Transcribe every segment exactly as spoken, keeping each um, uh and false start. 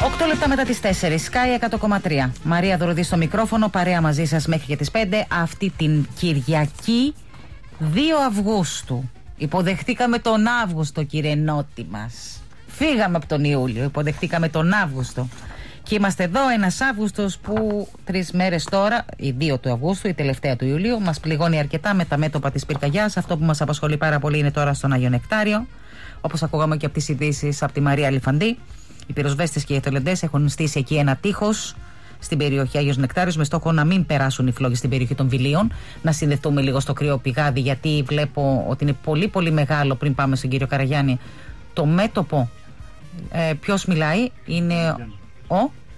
οκτώ λεπτά μετά τις τέσσερις, Sky εκατό κόμμα τρία. Μαρία Δωροδή στο μικρόφωνο, παρέα μαζί σας μέχρι και τις πέντε. Αυτή την Κυριακή, δύο Αυγούστου. Υποδεχτήκαμε τον Αύγουστο, κύριε Νότι μας. Φύγαμε από τον Ιούλιο, υποδεχτήκαμε τον Αύγουστο. Και είμαστε εδώ ένας Αύγουστος που τρεις μέρες τώρα, η δύο του Αυγούστου, η τελευταία του Ιουλίου, μας πληγώνει αρκετά με τα μέτωπα της πυρκαγιάς. Αυτό που μας απασχολεί πάρα πολύ είναι τώρα στον Άγιο Νεκτάριο. Όπως ακούγαμε και από τις ειδήσεις από τη Μαρία Λιφαντή, οι πυροσβέστες και οι εθελοντές έχουν στήσει εκεί ένα τείχος στην περιοχή Άγιος Νεκτάριος με στόχο να μην περάσουν οι φλόγες στην περιοχή των Βιλίων. Να συνδεθούμε λίγο στο κρύο πηγάδι, γιατί βλέπω ότι είναι πολύ πολύ μεγάλο. Πριν πάμε στον κύριο Καραγιάννη, το μέτωπο. Ε, ποιος μιλάει, είναι ο.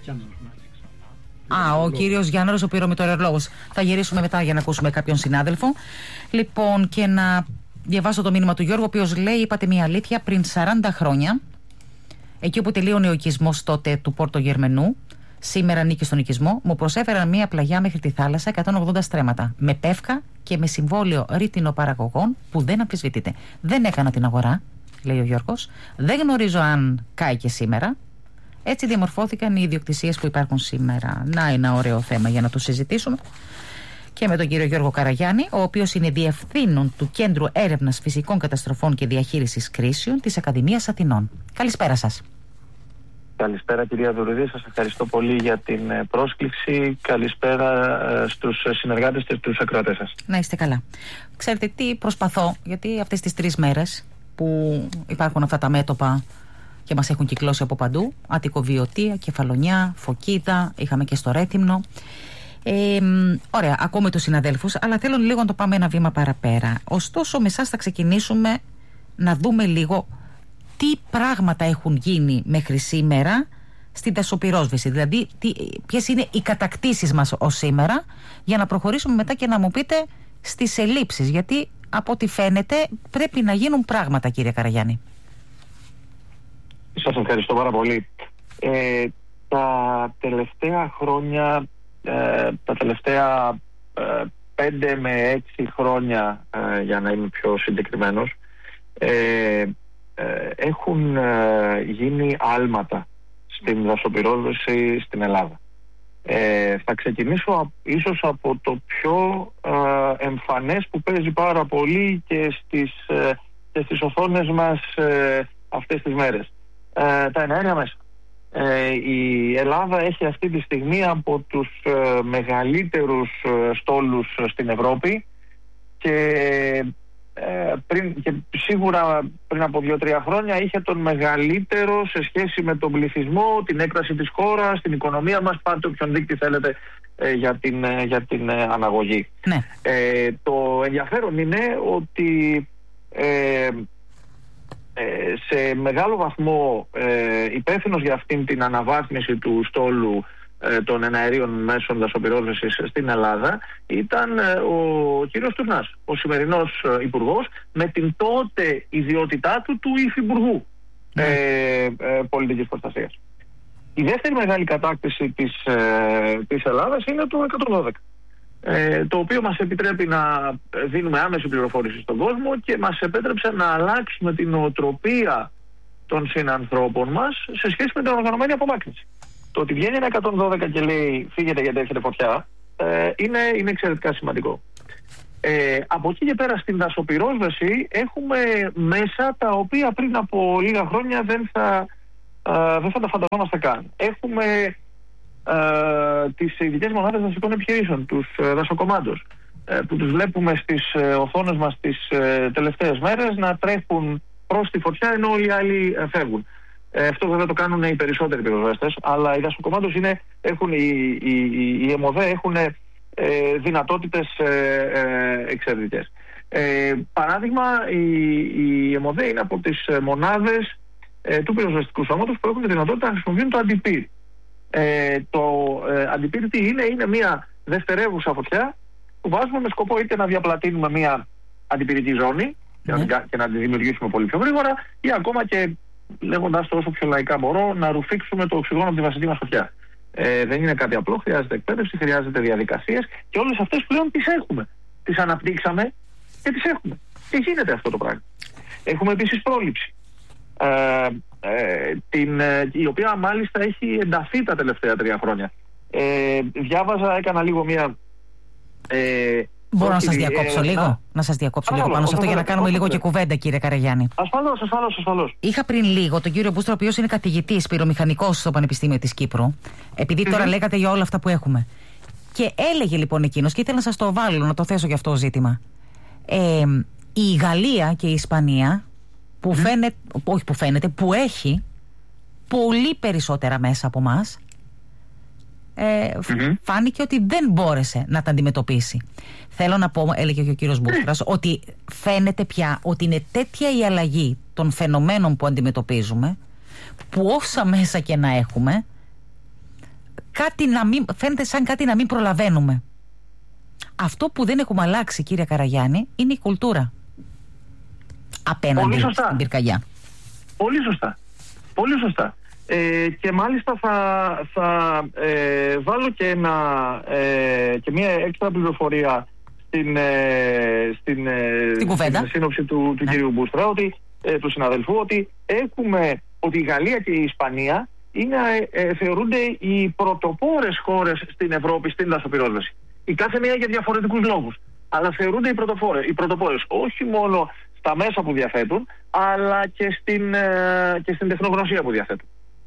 Α, ο κύριος Γιάνναρος, ο πυρομετεωρολόγος. Θα γυρίσουμε μετά για να ακούσουμε κάποιον συνάδελφο. Λοιπόν, και να διαβάσω το μήνυμα του Γιώργου, ο οποίος λέει: είπατε μια αλήθεια, πριν σαράντα χρόνια, εκεί όπου τελείωνε ο οικισμός τότε του Πόρτο Γερμενού, σήμερα ανήκει στον οικισμό, μου προσέφεραν μια πλαγιά μέχρι τη θάλασσα, εκατόν ογδόντα στρέμματα, με πεύκα και με συμβόλαιο ρήτινο-παραγωγών που δεν αμφισβητείται. Δεν έκανα την αγορά, λέει ο Γιώργος. Δεν γνωρίζω αν κάει και σήμερα. Έτσι διαμορφώθηκαν οι ιδιοκτησίες που υπάρχουν σήμερα. Να, ένα ωραίο θέμα για να το συζητήσουμε. Και με τον κύριο Γιώργο Καραγιάννη, ο οποίος είναι διευθύνων του Κέντρου Έρευνας Φυσικών Καταστροφών και Διαχείρισης Κρίσεων της Ακαδημίας Αθηνών. Καλησπέρα σας. Καλησπέρα κυρία Δωροδή, σας ευχαριστώ πολύ για την πρόσκληση. Καλησπέρα στους συνεργάτες και στους ακροατές σας. Να είστε καλά. Ξέρετε τι προσπαθώ, γιατί αυτές τις τρεις μέρες που υπάρχουν αυτά τα μέτωπα και μας έχουν κυκλώσει από παντού, Αττικοβιωτία, Κεφαλονιά, Φωκίδα, είχαμε και στο Ρέθυμνο. Ε, ωραία, ακούμε τους συναδέλφους, αλλά θέλω λίγο να το πάμε ένα βήμα παραπέρα. Ωστόσο, με εσάς θα ξεκινήσουμε να δούμε λίγο τι πράγματα έχουν γίνει μέχρι σήμερα στην δασοπυρόσβεση. Δηλαδή, τι, ποιες είναι οι κατακτήσεις μας ως σήμερα, για να προχωρήσουμε μετά και να μου πείτε στις ελλείψεις. Γιατί, από ό,τι φαίνεται, πρέπει να γίνουν πράγματα, κύριε Καραγιάννη. Σας ευχαριστώ πάρα πολύ. Ε, τα τελευταία χρόνια, ε, τα τελευταία ε, πέντε με έξι χρόνια, ε, για να είμαι πιο συγκεκριμένος, ε, ε, έχουν ε, γίνει άλματα στην δασοπυρόσβεση στην Ελλάδα. Ε, θα ξεκινήσω ίσως από το πιο ε, εμφανές που παίζει πάρα πολύ και στις, ε, και στις οθόνες μας ε, αυτές τις μέρες. Ε, τα εναέρια μέσα. Ε, η Ελλάδα έχει αυτή τη στιγμή από τους ε, μεγαλύτερους ε, στόλους στην Ευρώπη και, ε, πριν, και σίγουρα πριν από δύο τρία χρόνια είχε τον μεγαλύτερο σε σχέση με τον πληθυσμό, την έκταση της χώρας, την οικονομία μας. Πάρτε όποιον δείκτη θέλετε ε, για την, ε, για την ε, αναγωγή. Ναι. Ε, το ενδιαφέρον είναι ότι ε, σε μεγάλο βαθμό ε, υπεύθυνος για αυτήν την αναβάθμιση του στόλου ε, των εναερίων μέσων δασοπυρόσβεσης στην Ελλάδα ήταν ε, ο κύριος Τουρνάς, ο σημερινός ε, υπουργός, με την τότε ιδιότητά του του υφυπουργού ε, ε, πολιτικής προστασίας. Η δεύτερη μεγάλη κατάκτηση της, ε, της Ελλάδας είναι το εκατόν δώδεκα. Ε, το οποίο μας επιτρέπει να δίνουμε άμεση πληροφόρηση στον κόσμο και μας επέτρεψε να αλλάξουμε την νοοτροπία των συνανθρώπων μας σε σχέση με την οργανωμένη απομάκρυνση. Το ότι βγαίνει ένα εκατόν δώδεκα και λέει φύγετε γιατί έρχεται φωτιά, ε, είναι, είναι εξαιρετικά σημαντικό. Ε, από εκεί και πέρα στην δασοπυρόσβεση έχουμε μέσα τα οποία πριν από λίγα χρόνια δεν θα, ε, δεν θα τα φανταζόμαστε καν. Έχουμε Uh, τις ειδικές μονάδες δασικών επιχειρήσεων, τους uh, δασοκομάντους, uh, που τους βλέπουμε στις uh, οθόνες μας τις uh, τελευταίες μέρες να τρέχουν προς τη φωτιά ενώ όλοι οι άλλοι uh, φεύγουν. Uh, αυτό βέβαια το κάνουν οι περισσότεροι πυροσβέστες, αλλά οι δασοκομάντους είναι, έχουν, οι, οι, οι, οι ΕΜΟΔΕ έχουν uh, δυνατότητες uh, uh, εξαιρετικές. Uh, παράδειγμα, η, η ΕΜΟΔΕ είναι από τις uh, μονάδες uh, του πυροσβεστικού σώματος που έχουν τη δυνατότητα να χρησιμοποιούν το αντιπύρ. Ε, το ε, αντιπύρ τι είναι, είναι μια δευτερεύουσα φωτιά που βάζουμε με σκοπό είτε να διαπλατείνουμε μια αντιπυρητή ζώνη και, mm. να, και να τη δημιουργήσουμε πολύ πιο γρήγορα, ή ακόμα και, λέγοντας το όσο πιο λαϊκά μπορώ, να ρουφήξουμε το οξυγόνο από τη βασική μας φωτιά. Ε, δεν είναι κάτι απλό, χρειάζεται εκπαίδευση, χρειάζεται διαδικασίες και όλες αυτές πλέον τις έχουμε. Τις αναπτύξαμε και τις έχουμε. Και γίνεται αυτό το πράγμα. Έχουμε επίσης πρόληψη. ε, ε, την, ε, η οποία μάλιστα έχει ενταθεί τα τελευταία τρία χρόνια. Ε, διάβαζα, έκανα λίγο μία... Ε, Μπορώ να σας διακόψω ε, λίγο, να, να σας διακόψω λίγο πάνω σε αυτό για να κάνουμε λίγο και κουβέντα, κύριε Καραγιάννη. Ασφαλώς, ασφαλώς, ασφαλώς. Είχα πριν λίγο τον κύριο Μπούστρα, ο οποίος είναι καθηγητής πυρομηχανικός στο Πανεπιστήμιο της Κύπρου, επειδή τώρα mm-hmm. λέγατε για όλα αυτά που έχουμε. Και έλεγε λοιπόν εκείνος, και ήθελα να σας το βάλω, να το θέσω για αυτό το ζήτημα. Ε, η Γαλλία και η Ισπανία, που mm-hmm. φαίνεται, όχι που φαίνεται, που έχει πολύ περισσότερα μέσα από εμάς, Ε, mm-hmm. φάνηκε ότι δεν μπόρεσε να τα αντιμετωπίσει. Θέλω να πω, έλεγε και ο κύριος Μπούστρας, mm. ότι φαίνεται πια ότι είναι τέτοια η αλλαγή των φαινομένων που αντιμετωπίζουμε, που όσα μέσα και να έχουμε, κάτι να μην, φαίνεται σαν κάτι να μην προλαβαίνουμε. Αυτό που δεν έχουμε αλλάξει, κύριε Καραγιάννη, είναι η κουλτούρα απέναντι στην πυρκαγιά. Πολύ σωστά. Πολύ σωστά. Ε, και μάλιστα θα, θα ε, βάλω και, ένα, ε, και μια έξτρα πληροφορία στην, ε, στην, ε, στην σύνοψη του, του ναι. κυρίου Μπούστρα, ότι, ε, του συναδελφού, ότι έχουμε, ότι η Γαλλία και η Ισπανία είναι, ε, θεωρούνται οι πρωτοπόρες χώρες στην Ευρώπη στην δασοπυρόσβεση. Η κάθε μία για διαφορετικούς λόγους. Αλλά θεωρούνται οι πρωτοπόρες, οι πρωτοπόρες όχι μόνο στα μέσα που διαθέτουν, αλλά και στην, ε, και στην τεχνογνωσία που διαθέτουν.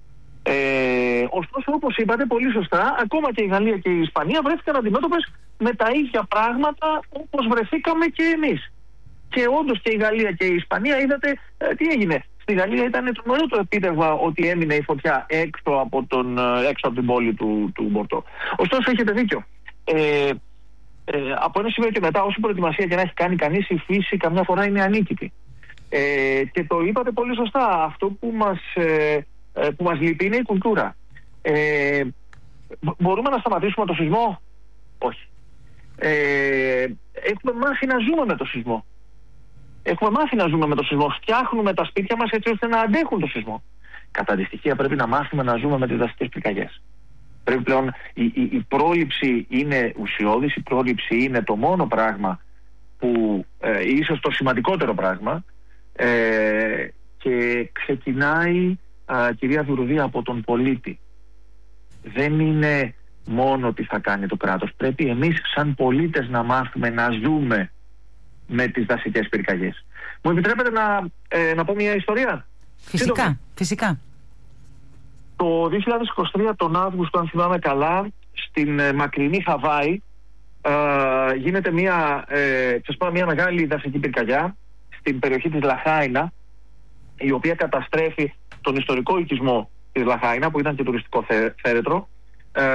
Ε, ωστόσο, όπως είπατε πολύ σωστά, ακόμα και η Γαλλία και η Ισπανία βρέθηκαν αντιμέτωπες με τα ίδια πράγματα όπως βρεθήκαμε και εμείς. Και όντως και η Γαλλία και η Ισπανία, είδατε ε, τι έγινε. Στη Γαλλία ήταν τρομερό το επίτευγμα ότι έμεινε η φωτιά έξω από, τον, έξω από την πόλη του, του Μπορτό. Ωστόσο, έχετε δίκιο. Ε, ε, από ένα σημείο και μετά, όση προετοιμασία και να έχει κάνει κανείς, η φύση καμιά φορά είναι ανίκητη. Ε, και το είπατε πολύ σωστά. Αυτό που μας... Ε, που μας λείπει είναι η κουλτούρα. Ε, μπορούμε να σταματήσουμε το σεισμό? Όχι. Ε, έχουμε μάθει να ζούμε με το σεισμό. Έχουμε μάθει να ζούμε με το σεισμό. Φτιάχνουμε τα σπίτια μας έτσι ώστε να αντέχουν το σεισμό. Κατά τη στοιχεία πρέπει να μάθουμε να ζούμε με τις δασικές πυρκαγιές. Πρέπει πλέον η, η, η πρόληψη είναι ουσιώδης, η πρόληψη είναι το μόνο πράγμα που ε, ίσως το σημαντικότερο πράγμα ε, και ξεκινάει Uh, κυρία Δουρδή, από τον πολίτη. Δεν είναι μόνο τι θα κάνει το κράτος. Πρέπει εμείς σαν πολίτες να μάθουμε να ζούμε με τις δασικές πυρκαγιές. Μου επιτρέπετε να, ε, να πω μια ιστορία? Φυσικά, Σύντομα. φυσικά. Το δύο χιλιάδες είκοσι τρία τον Αύγουστο, αν θυμάμαι καλά, στην ε, μακρινή Χαβάη ε, γίνεται μια, ε, μια μεγάλη δασική πυρκαγιά στην περιοχή της Λαχάινα, η οποία καταστρέφει τον ιστορικό οικισμό της Λαχάινα, που ήταν και τουριστικό θέρετρο. Ε,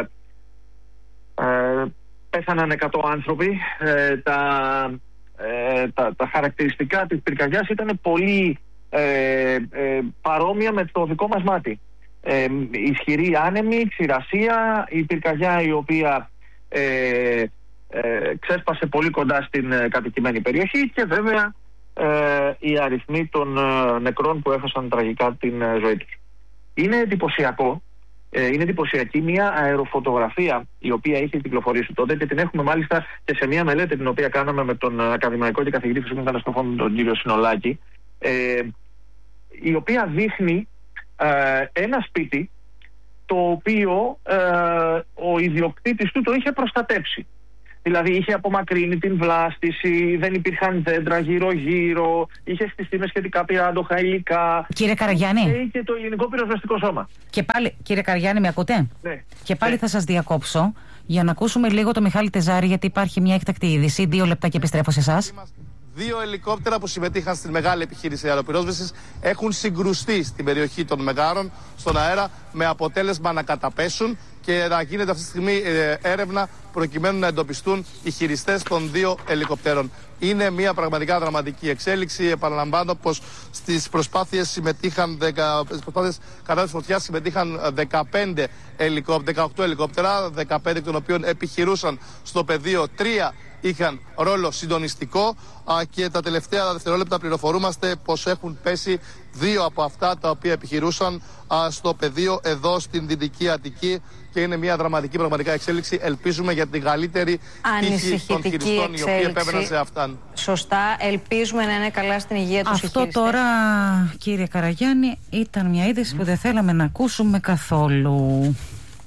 ε, πέθαναν εκατό άνθρωποι. Ε, τα, ε, τα, τα χαρακτηριστικά της πυρκαγιάς ήταν πολύ ε, ε, παρόμοια με το δικό μας μάτι. Ε, ισχυρή άνεμη, ξηρασία, η πυρκαγιά η οποία ε, ε, ξέσπασε πολύ κοντά στην ε, κατοικημένη περιοχή και βέβαια Ε, οι αριθμοί των ε, νεκρών που έχασαν τραγικά την ε, ζωή τους. Είναι εντυπωσιακό, ε, είναι εντυπωσιακή μια αεροφωτογραφία η οποία είχε κυκλοφορήσει τότε και την έχουμε μάλιστα και σε μια μελέτη την οποία κάναμε με τον ακαδημαϊκό και καθηγητή φυσικών καταστροφών, τον κύριο Συνολάκη, ε, η οποία δείχνει ε, ένα σπίτι το οποίο ε, ο ιδιοκτήτης του το είχε προστατέψει. Δηλαδή είχε απομακρύνει την βλάστηση, δεν υπήρχαν δέντρα γύρω-γύρω, είχε στηθεί με σχετικά πυράντοχα υλικά. Κύριε Καραγιάννη. Και είχε το ελληνικό πυροσβεστικό σώμα. Και πάλι, κύριε Καραγιάννη, με ακούτε? Ναι. Και πάλι ναι. θα σας διακόψω για να ακούσουμε λίγο το Μιχάλη Τεζάρη, γιατί υπάρχει μια έκτακτη είδηση. Δύο λεπτά και επιστρέφω σε εσάς. Δύο ελικόπτερα που συμμετείχαν στην μεγάλη επιχείρηση αεροπυρόσβεσης έχουν συγκρουστεί στην περιοχή των Μεγάρων, στον αέρα, με αποτέλεσμα να καταπέσουν και να γίνεται αυτή τη στιγμή ε, έρευνα προκειμένου να εντοπιστούν οι χειριστές των δύο ελικοπτέρων. Είναι μια πραγματικά δραματική εξέλιξη. Επαναλαμβάνω πως στις προσπάθειες συμμετείχαν στις προσπάθειες κατά της φωτιάς συμμετείχαν δεκαπέντε ελικόπτερα, δεκαοκτώ ελικόπτερα, δεκαπέντε εκ των οποίων επιχειρούσαν στο πεδίο, τρία είχαν ρόλο συντονιστικό και τα τελευταία δευτερόλεπτα πληροφορούμαστε πως έχουν πέσει δύο από αυτά τα οποία επιχειρούσαν στο πεδίο εδώ στην Δυτική Αττική και είναι μια δραματική πραγματικά εξέλιξη. Ελπίζουμε για την καλύτερη τύχη των χειριστών οι οποίοι επέβαιναν σε αυτάν. Σωστά. Ελπίζουμε να είναι καλά στην υγεία τους. Αυτό τώρα, κύριε Καραγιάννη, ήταν μια είδηση mm. που δεν θέλαμε να ακούσουμε καθόλου.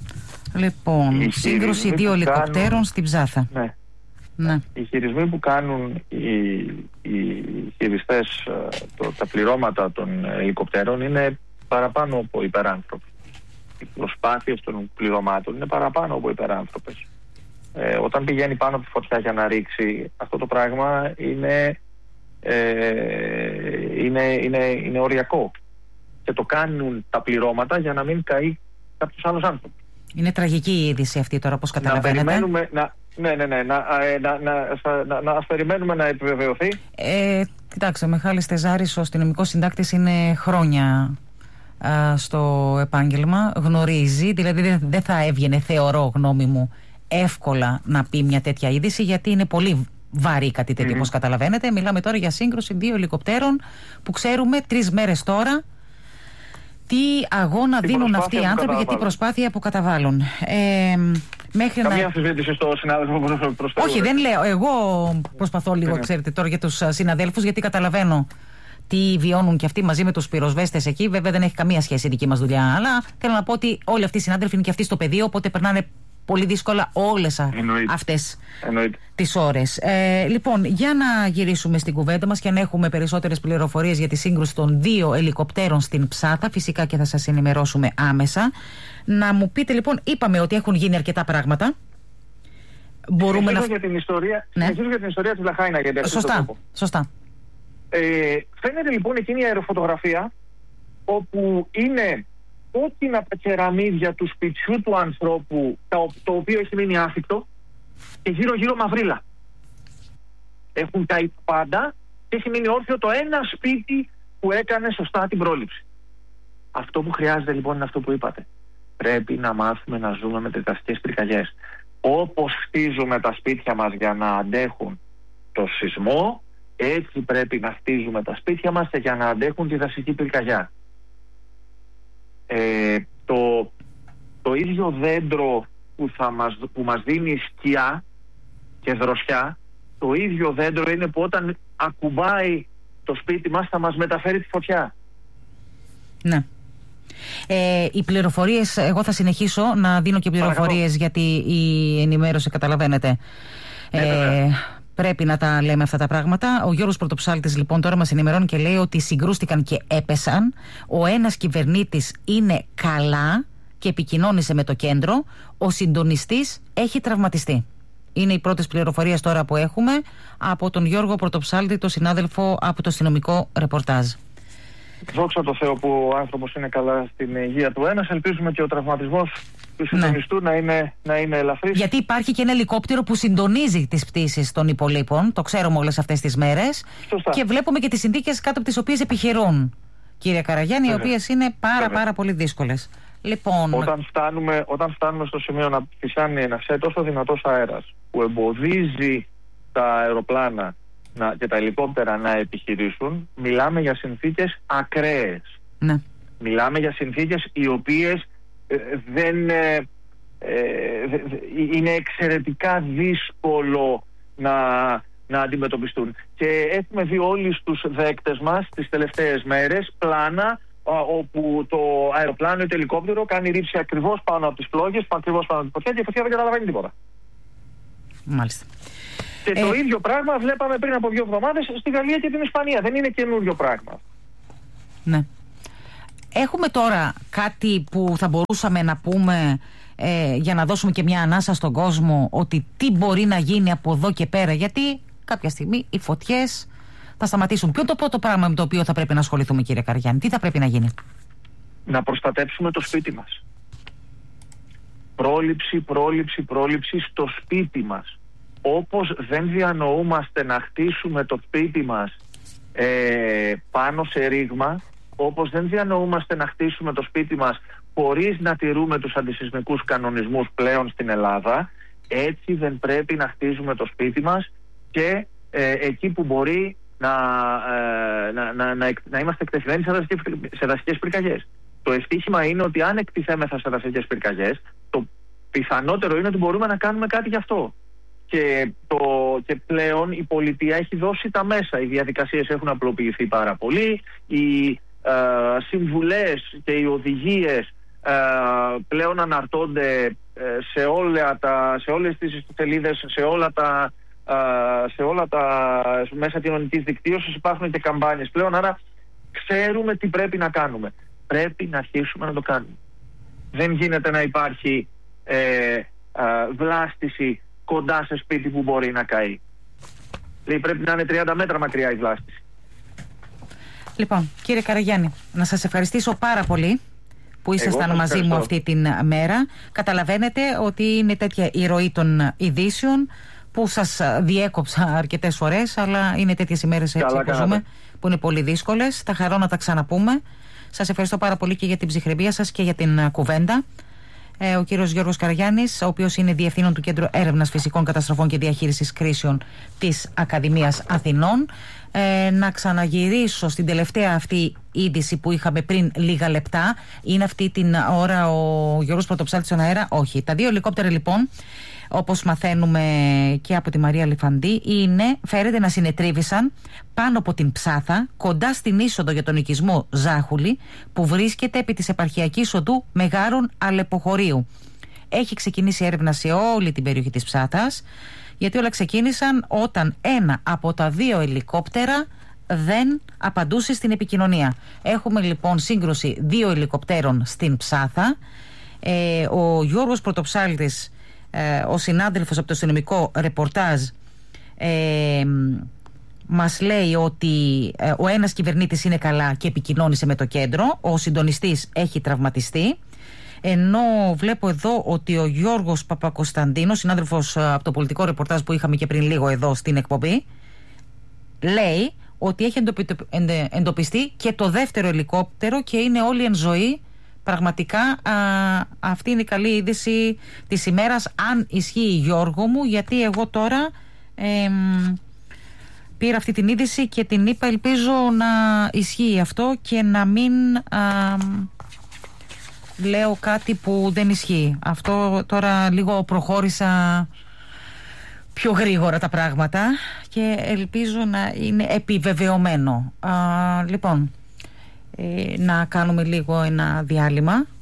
Λοιπόν, οι σύγκρουση δύο ελικοπτέρων κάνουν... στην Ψάθα. Ναι. Ναι. Οι χειρισμοί που κάνουν οι, οι χειριστές, το, τα πληρώματα των ελικοπτέρων είναι παραπάνω από υπεράνθρωποι. Οι προσπάθειες των πληρωμάτων είναι παραπάνω από υπεράνθρωπες. Ε, όταν πηγαίνει πάνω από τη φωτιά για να ρίξει, αυτό το πράγμα είναι, ε, είναι, είναι, είναι οριακό. Και το κάνουν τα πληρώματα για να μην καεί κάποιος άλλος άνθρωπος. Είναι τραγική η είδηση αυτή τώρα, όπως καταλαβαίνετε. Να περιμένουμε, να, ναι, ναι, ναι, να, να, να, να, να ας περιμένουμε να επιβεβαιωθεί. Ε, κοιτάξτε, ο Μιχάλης Τεζάρης, ο αστυνομικός συντάκτης, είναι χρόνια α, στο επάγγελμα. Γνωρίζει, δηλαδή δεν δε θα έβγαινε, θεωρώ, γνώμη μου, εύκολα να πει μια τέτοια είδηση, γιατί είναι πολύ βαρύ κάτι τέτοιο, mm-hmm. όπως καταλαβαίνετε. Μιλάμε τώρα για σύγκρουση δύο ελικοπτέρων που ξέρουμε τρεις μέρες τώρα τι αγώνα τι δίνουν αυτοί οι άνθρωποι και τι προσπάθεια που καταβάλουν. Ε, μέχρι Καμία να... αμφισβήτηση στο συνάδελφο που προσφέρει. Όχι, δεν λέω. Εγώ προσπαθώ λίγο, ναι. ξέρετε, τώρα για τους συναδέλφους, γιατί καταλαβαίνω τι βιώνουν και αυτοί μαζί με τους πυροσβέστες εκεί. Βέβαια δεν έχει καμία σχέση η δική μας δουλειά. Αλλά θέλω να πω ότι όλοι αυτοί οι συνάδελφοι είναι και αυτοί στο πεδίο, οπότε περνάνε πολύ δύσκολα όλες Εννοείται. αυτές Εννοείται. τις ώρες. Ε, λοιπόν, για να γυρίσουμε στην κουβέντα μας και να έχουμε περισσότερες πληροφορίες για τη σύγκρουση των δύο ελικοπτέρων στην Ψάθα, φυσικά και θα σας ενημερώσουμε άμεσα. Να μου πείτε λοιπόν, είπαμε ότι έχουν γίνει αρκετά πράγματα. Μπορούμε να... για την ιστορία, ναι. για την ιστορία της Λαχάινα. Γιατί σωστά, σωστά. Ε, φαίνεται λοιπόν εκείνη η αεροφωτογραφία όπου είναι κόκκινα τα κεραμίδια του σπιτιού του ανθρώπου, το οποίο έχει μείνει άφικτο, και γύρω γύρω μαυρίλα. Έχουν καεί πάντα και έχει μείνει όρθιο το ένα σπίτι που έκανε σωστά την πρόληψη. Αυτό που χρειάζεται λοιπόν είναι αυτό που είπατε. Πρέπει να μάθουμε να ζούμε με δασικές πυρκαγιές. Όπως χτίζουμε τα σπίτια μας για να αντέχουν το σεισμό, έτσι πρέπει να χτίζουμε τα σπίτια μας για να αντέχουν τη δασική πυρκαγιά. Ε, το, το ίδιο δέντρο που, θα μας, που μας δίνει σκιά και δροσιά, το ίδιο δέντρο είναι που όταν ακουμπάει το σπίτι μας θα μας μεταφέρει τη φωτιά. Ναι. Ε, οι πληροφορίες, εγώ θα συνεχίσω να δίνω και πληροφορίες, γιατί η ενημέρωση, καταλαβαίνετε, ε, πρέπει να τα λέμε αυτά τα πράγματα. Ο Γιώργος Πρωτοψάλτης λοιπόν τώρα μας ενημερώνει και λέει ότι συγκρούστηκαν και έπεσαν. Ο ένας κυβερνήτης είναι καλά και επικοινώνησε με το κέντρο. Ο συντονιστής έχει τραυματιστεί. Είναι οι πρώτες πληροφορίες τώρα που έχουμε από τον Γιώργο Πρωτοψάλτη, τον συνάδελφο από το αστυνομικό ρεπορτάζ. Δόξα τω Θεώ που ο άνθρωπος είναι καλά στην υγεία του ένας. Ελπίζουμε και ο τραυματισμός του συντονιστού ναι. να, είναι, να είναι ελαφρύς. Γιατί υπάρχει και ένα ελικόπτερο που συντονίζει τις πτήσεις των υπολείπων. Το ξέρουμε όλες αυτές τις μέρες. Σωστά. Και βλέπουμε και τις συνθήκες κάτω από τις οποίες επιχειρούν, κύριε Καραγιάννη, Βέβαια. οι οποίες είναι πάρα Βέβαια. πάρα πολύ δύσκολες. Λοιπόν... Όταν, φτάνουμε, όταν φτάνουμε στο σημείο να φυσάνει ένας τόσο δυνατός αέρας που εμποδίζει τα αεροπλάνα να, και τα ελικόπτερα να επιχειρήσουν, μιλάμε για συνθήκες ακραίες. Ναι. Μιλάμε για συνθήκες οι οποίες ε, δεν ε, ε, είναι εξαιρετικά δύσκολο να, να αντιμετωπιστούν. Και έχουμε δει όλοι στους δέκτες μας τις τελευταίες μέρες πλάνα όπου το αεροπλάνο ή το ελικόπτερο κάνει ρήψη ακριβώς πάνω από τις φλόγες, ακριβώς πάνω από τη φωτιά, και η φωτιά δεν καταλαβαίνει τίποτα. Μάλιστα. Και ε... το ίδιο πράγμα βλέπαμε πριν από δύο εβδομάδες στη Γαλλία και την Ισπανία. Δεν είναι καινούριο πράγμα. Ναι. Έχουμε τώρα κάτι που θα μπορούσαμε να πούμε ε, για να δώσουμε και μια ανάσα στον κόσμο, ότι τι μπορεί να γίνει από εδώ και πέρα, γιατί κάποια στιγμή οι φωτιές θα σταματήσουν. Ποιο είναι το πρώτο πράγμα με το οποίο θα πρέπει να ασχοληθούμε, κύριε Καραγιάννη? Τι θα πρέπει να γίνει? Να προστατέψουμε το σπίτι μας. Πρόληψη, πρόληψη, πρόληψη στο σπίτι μας. Όπως δεν διανοούμαστε να χτίσουμε το σπίτι μας ε, πάνω σε ρήγμα, όπως δεν διανοούμαστε να χτίσουμε το σπίτι μας χωρίς να τηρούμε τους αντισυσμικούς κανονισμούς πλέον στην Ελλάδα, Έτσι δεν πρέπει να χτίζουμε το σπίτι μας και ε, εκεί που μπορεί να, ε, να, να, να, να είμαστε εκτεθειμένοι σε δασικές, σε δασικές πυρκαγιές. Το ευτύχημα είναι ότι αν εκτιθέμεθα σε δασικές πυρκαγιές, το πιθανότερο είναι ότι μπορούμε να κάνουμε κάτι γι' αυτό. Και, το, και πλέον η πολιτεία έχει δώσει τα μέσα. Οι διαδικασίες έχουν απλοποιηθεί πάρα πολύ. Οι ε, συμβουλές και οι οδηγίες ε, πλέον αναρτώνται ε, σε, όλα τα, σε όλες τις ιστοσελίδες, σε όλα τα, ε, σε όλα τα μέσα κοινωνικής δικτύωσης. Υπάρχουν και καμπάνιες πλέον, άρα ξέρουμε τι πρέπει να κάνουμε. Πρέπει να αρχίσουμε να το κάνουμε. Δεν γίνεται να υπάρχει ε, ε, βλάστηση κοντά σε σπίτι που μπορεί να καεί. Δηλαδή πρέπει να είναι τριάντα μέτρα μακριά η βλάστηση. Λοιπόν, κύριε Καραγιάννη, να σας ευχαριστήσω πάρα πολύ που ήσασταν μαζί ευχαριστώ. μου αυτή την μέρα. Καταλαβαίνετε ότι είναι τέτοια η ροή των ειδήσεων που σας διέκοψα αρκετές φορές, αλλά είναι τέτοιες ημέρες έτσι που ζούμε, που είναι πολύ δύσκολες. Θα χαρώ να τα ξαναπούμε. Σας ευχαριστώ πάρα πολύ και για την ψυχραιμία σας και για την κουβέντα. Ε, ο κύριος Γιώργος Καραγιάννης, ο οποίος είναι διευθύνων του Κέντρου Έρευνας Φυσικών Καταστροφών και Διαχείρισης Κρίσεων της Ακαδημίας Αθηνών. Ε, να ξαναγυρίσω στην τελευταία αυτή είδηση που είχαμε πριν λίγα λεπτά. Είναι αυτή την ώρα ο Γιώργος Πρωτοψάλτης στον αέρα? Όχι. Τα δύο ελικόπτερα λοιπόν, όπως μαθαίνουμε και από τη Μαρία Λιφαντή, είναι, φέρεται να συνετρίβησαν πάνω από την Ψάθα, κοντά στην είσοδο για τον οικισμό Ζάχουλη, που βρίσκεται επί της επαρχιακής οδού Μεγάρων Αλεποχωρίου. Έχει ξεκινήσει έρευνα σε όλη την περιοχή της Ψάθας, γιατί όλα ξεκίνησαν όταν ένα από τα δύο ελικόπτερα δεν απαντούσε στην επικοινωνία. Έχουμε λοιπόν σύγκρουση δύο ελικοπτέρων στην Ψάθα. Ε, ο Γιώργος Πρωτοψάλτης, ε, ο συνάδελφος από το αστυνομικό ρεπορτάζ, ε, μας λέει ότι ε, ο ένας κυβερνήτης είναι καλά και επικοινώνησε με το κέντρο, ο συντονιστής έχει τραυματιστεί. Ενώ βλέπω εδώ ότι ο Γιώργος Παπακοσταντίνος, συνάδελφος από το πολιτικό ρεπορτάζ που είχαμε και πριν λίγο εδώ στην εκπομπή, λέει ότι έχει εντοπιστεί και το δεύτερο ελικόπτερο και είναι όλοι εν ζωή. Πραγματικά α, αυτή είναι η καλή είδηση της ημέρας, αν ισχύει, Γιώργο μου, γιατί εγώ τώρα ε, πήρα αυτή την είδηση και την είπα, ελπίζω να ισχύει αυτό και να μην α, λέω κάτι που δεν ισχύει. Αυτό τώρα λίγο προχώρησα πιο γρήγορα τα πράγματα και ελπίζω να είναι επιβεβαιωμένο. Α, λοιπόν, ε, να κάνουμε λίγο ένα διάλειμμα.